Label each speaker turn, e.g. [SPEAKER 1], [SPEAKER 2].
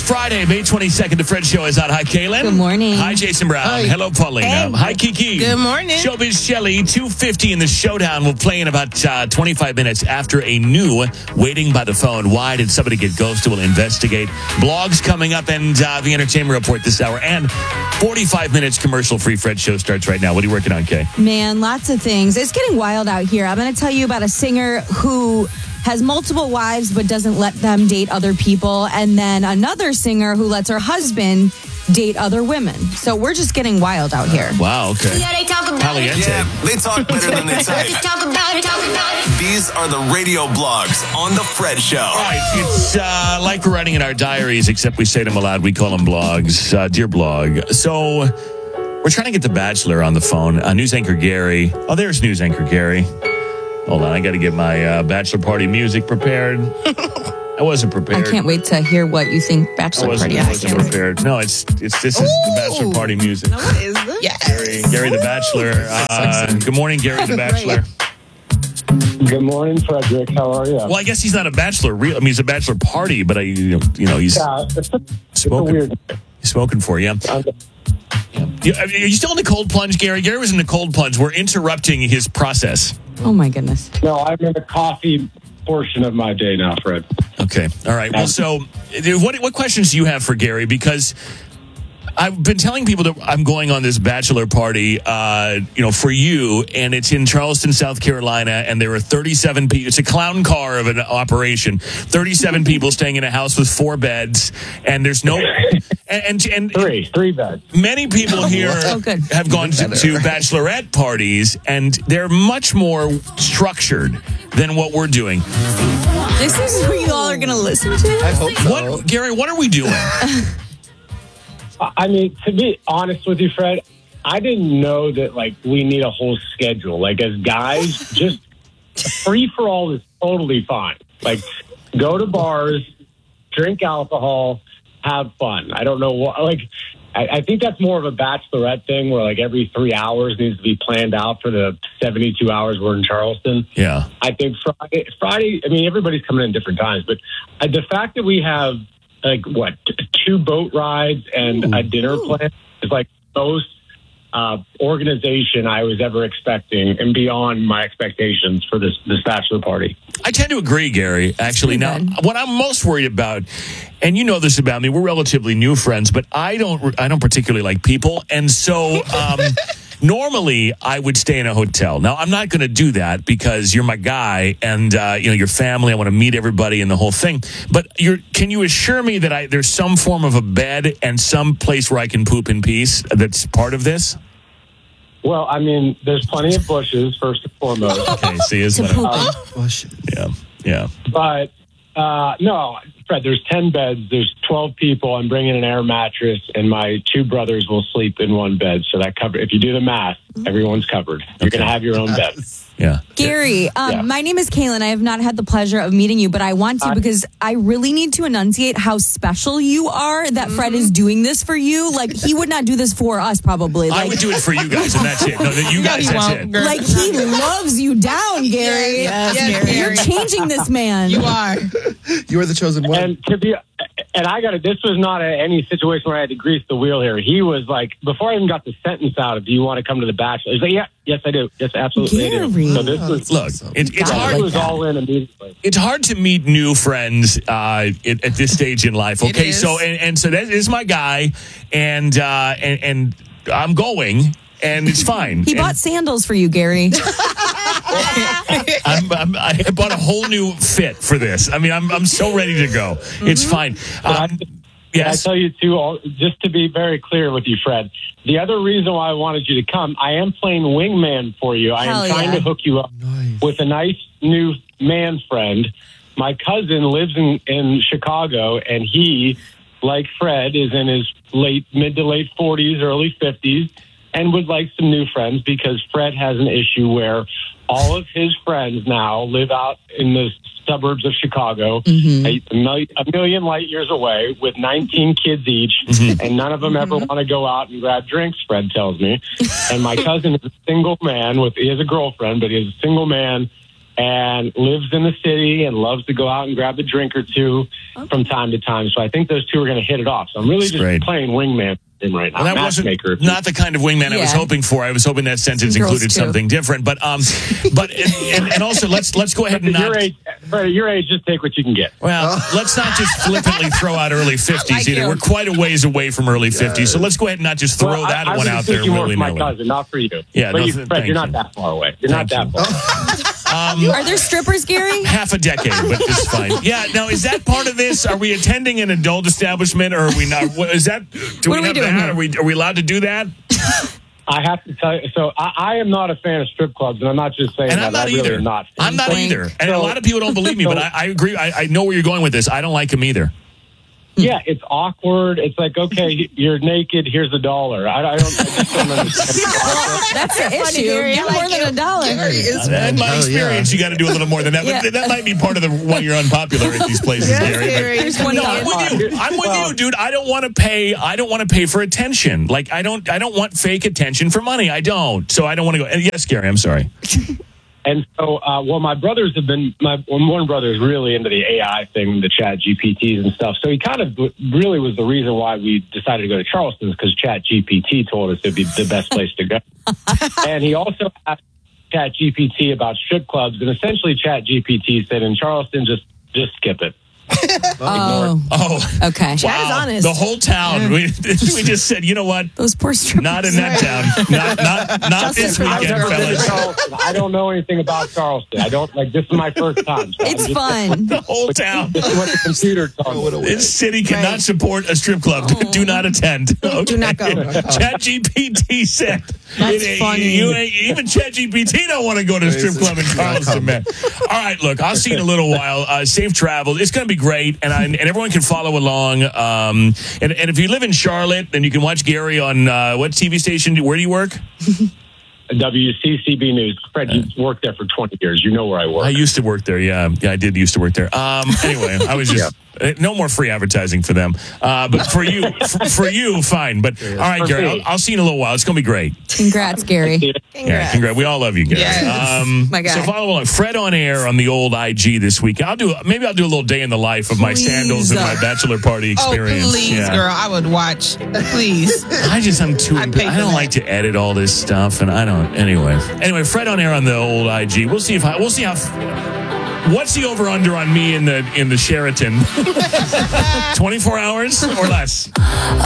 [SPEAKER 1] Friday, May 22nd. The Fred Show is on. Hi, Kaylin.
[SPEAKER 2] Good morning.
[SPEAKER 1] Hi, Jason Brown.
[SPEAKER 3] Hi.
[SPEAKER 1] Hello, Paulina.
[SPEAKER 2] Hey.
[SPEAKER 1] Hi, Kiki.
[SPEAKER 3] Good morning.
[SPEAKER 1] Showbiz Shelley, 2:50 in the Showdown will play in about 25 minutes after a new Waiting by the Phone. Why did somebody get ghosted? We'll investigate. Blogs coming up and the entertainment report this hour. And 45 minutes commercial-free Fred Show starts right now. What are you working on, Kay?
[SPEAKER 2] Man, lots of things. It's getting wild out here. I'm going to tell you about a singer who has multiple wives but doesn't let them date other people, and then another singer who lets her husband date other women. So we're just getting wild out here.
[SPEAKER 1] Wow, okay.
[SPEAKER 4] Yeah, they talk about
[SPEAKER 1] Caliente.
[SPEAKER 4] it.
[SPEAKER 5] Yeah, they talk better than they type.
[SPEAKER 4] Talk about it, talk about it.
[SPEAKER 5] These are the radio blogs on The Fred Show.
[SPEAKER 1] All right, it's like we're writing in our diaries, except we say them aloud. We call them blogs. Dear blog. So we're trying to get The Bachelor on the phone. News anchor Gary. Oh, there's news anchor Gary. Hold on, I got to get my bachelor party music prepared. I wasn't prepared.
[SPEAKER 2] I can't wait to hear what you think bachelor party
[SPEAKER 1] I
[SPEAKER 2] is.
[SPEAKER 1] wasn't prepared. No, this is the bachelor party music.
[SPEAKER 3] What is this? Yes.
[SPEAKER 1] Gary the Bachelor. Good morning, Gary the Bachelor.
[SPEAKER 6] Good morning, Frederick. How are you?
[SPEAKER 1] Well, I guess he's not a bachelor. He's a bachelor party, but he's
[SPEAKER 6] Yeah, it's a
[SPEAKER 1] spoken.
[SPEAKER 6] weird.
[SPEAKER 1] He's spoken for you. Are you still in the cold plunge, Gary? Gary was in the cold plunge. We're interrupting his process.
[SPEAKER 2] Oh, my goodness.
[SPEAKER 6] No, I'm in the coffee portion of my day now, Fred.
[SPEAKER 1] Okay. All right. Well, so what questions do you have for Gary? Because I've been telling people that I'm going on this bachelor party, for you, and it's in Charleston, South Carolina, and there are 37 people. It's a clown car of an operation. 37 people staying in a house with 4 beds, and there's no and
[SPEAKER 6] Three beds.
[SPEAKER 1] many people here
[SPEAKER 2] good.
[SPEAKER 1] have gone to bachelorette parties, and they're much more structured than what we're doing.
[SPEAKER 2] This is who you all are going to listen to?
[SPEAKER 3] I hope so.
[SPEAKER 1] Gary, what are we doing?
[SPEAKER 6] I mean, to be honest with you, Fred, I didn't know that, we need a whole schedule. As guys, just free-for-all is totally fine. Go to bars, drink alcohol, have fun. I don't know what, I think that's more of a bachelorette thing where, every 3 hours needs to be planned out for the 72 hours we're in Charleston.
[SPEAKER 1] Yeah.
[SPEAKER 6] I think Friday, I mean, everybody's coming in different times, but the fact that we have, 2 boat rides and a dinner plan is most organization I was ever expecting and beyond my expectations for this bachelor party.
[SPEAKER 1] I tend to agree, Gary, actually. Now, what I'm most worried about, and you know this about me, we're relatively new friends, but I don't particularly like people. And so normally I would stay in a hotel. Now, I'm not going to do that because you're my guy and, your family. I want to meet everybody and the whole thing. But can you assure me that there's some form of a bed and some place where I can poop in peace that's part of this?
[SPEAKER 6] Well, I mean, there's plenty of bushes, first and foremost.
[SPEAKER 1] Okay, see, isn't it? Yeah.
[SPEAKER 6] But, no, Fred, there's 10 beds. There's 12 people. I'm bringing an air mattress, and my 2 brothers will sleep in one bed. So that covers. If you do the math, everyone's covered. You're going to have your own bed.
[SPEAKER 1] Yeah.
[SPEAKER 2] Gary, my name is Kaylin. I have not had the pleasure of meeting you, but I want to because I really need to enunciate how special you are that Fred is doing this for you. He would not do this for us, probably.
[SPEAKER 1] I would do it for you guys, and that's it. No, you guys, that's it.
[SPEAKER 2] He loves you down, Gary.
[SPEAKER 3] Yes, Gary.
[SPEAKER 2] You're changing this man.
[SPEAKER 3] You are.
[SPEAKER 7] You are the chosen one.
[SPEAKER 6] And this was not any situation where I had to grease the wheel here. He was before I even got the sentence out of, do you want to come to the Bachelor? He's like, yeah, yes, I do. Yes, absolutely I do. So this was,
[SPEAKER 1] it's hard.
[SPEAKER 6] He was all in immediately.
[SPEAKER 1] It's hard to meet new friends at this stage in life. Okay, so so that is my guy, and I'm going. And it's fine.
[SPEAKER 2] He bought sandals for you, Gary.
[SPEAKER 1] I bought a whole new fit for this. I mean, I'm so ready to go. It's fine. Yes.
[SPEAKER 6] I tell you, too, just to be very clear with you, Fred, the other reason why I wanted you to come, I am playing wingman for you. I am trying to hook you up with a nice new man friend. My cousin lives in Chicago, and he, like Fred, is in his mid to late 40s, early 50s. And would like some new friends because Fred has an issue where all of his friends now live out in the suburbs of Chicago, a million light years away, with 19 kids each, and none of them ever want to go out and grab drinks, Fred tells me. And my cousin is a single man he has a girlfriend, but he is a single man and lives in the city and loves to go out and grab a drink or two from time to time. So I think those two are going to hit it off. So I'm really just playing wingman right now.
[SPEAKER 1] Well, that wasn't not the kind of wingman I was hoping for. I was hoping that sentence included something different. But and also let's go ahead and
[SPEAKER 6] your age, just take what you can get.
[SPEAKER 1] Well, let's not just flippantly throw out early 50s either. We're quite a ways away from early 50s, so let's go ahead and not just throw that one out there willy-nilly.
[SPEAKER 6] My cousin, not for you.
[SPEAKER 1] Yeah,
[SPEAKER 6] but Fred, you're not that far away. You're not that far away.
[SPEAKER 2] Are there strippers, Gary?
[SPEAKER 1] Half a decade, but it's fine. Yeah. Now, is that part of this? Are we attending an adult establishment, or are we not? Is that? Do we have that? Are we allowed to do that?
[SPEAKER 6] I have to tell you. So I am not a fan of strip clubs, and I'm not just saying
[SPEAKER 1] and
[SPEAKER 6] that.
[SPEAKER 1] I'm not either.
[SPEAKER 6] Really not.
[SPEAKER 1] I'm not either. And a lot of people don't believe me, but I agree. I know where you're going with this. I don't like them either.
[SPEAKER 6] Yeah, it's awkward. It's like, okay, you're naked. Here's $1. I just don't understand.
[SPEAKER 2] That's the issue. Get more than $1.
[SPEAKER 1] In my experience, you got to do a little more than that. But that might be part of the why you're unpopular at these places, Gary. I'm with you. I'm with you, dude. I don't want to pay. I don't want to pay for attention. Like I don't want fake attention for money. I don't. So I don't want to go. And yes, Gary. I'm sorry.
[SPEAKER 6] And so, my brothers have been, one brother is really into the AI thing, the Chat GPTs and stuff. So he kind of really was the reason why we decided to go to Charleston, because Chat GPT told us it'd be the best place to go. And he also asked Chat GPT about strip clubs, and essentially Chat GPT said, in Charleston, just skip it.
[SPEAKER 2] Okay.
[SPEAKER 4] Chad is honest.
[SPEAKER 1] The whole town. We just said, you know what?
[SPEAKER 2] Those poor strippers.
[SPEAKER 1] Not in that town. Not this weekend, fellas.
[SPEAKER 6] I don't know anything about Charleston. I don't this is my first time. So
[SPEAKER 2] it's fun.
[SPEAKER 1] The whole town.
[SPEAKER 6] This is what the computer told me.
[SPEAKER 1] This city cannot support a strip club. Do not attend. Okay.
[SPEAKER 4] Do not go.
[SPEAKER 1] ChatGPT said.
[SPEAKER 2] That's funny.
[SPEAKER 1] Even ChatGPT don't want to go to a strip club in Charleston, man. All right, look, I'll see you in a little while. Safe travel. It's going to be great, and everyone can follow along. And if you live in Charlotte, then you can watch Gary on what TV station? Where do you work?
[SPEAKER 6] WCCB News. Fred, you worked there for 20 years. You know where I work.
[SPEAKER 1] I used to work there. Yeah, I did used to work there. Anyway, I was just no more free advertising for them. But for you, fine. But all right, Gary, I'll see you in a little while. It's going to be great.
[SPEAKER 2] Congrats, Gary.
[SPEAKER 1] Yeah, congrats. We all love you, Gary.
[SPEAKER 4] Yes. My guy.
[SPEAKER 1] So follow along. Fred on air on the old IG this week. Maybe I'll do a little day in the life of my sandals and my bachelor party experience.
[SPEAKER 4] Oh, please, girl. I would watch. Please.
[SPEAKER 1] I'm too. I don't like to edit all this stuff, and I don't. Anyway, Fred on air on the old IG. We'll see how. What's the over under on me in the Sheraton? 24 hours or less.